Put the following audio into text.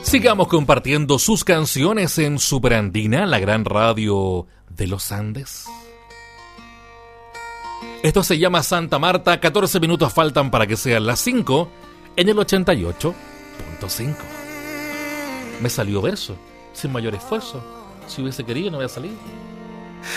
Sigamos compartiendo sus canciones en Superandina, la gran radio de los Andes. Esto se llama Santa Marta. 14 minutos faltan para que sean las 5 en el 88.5. Me salió verso, sin mayor esfuerzo. Si hubiese querido no hubiera salido.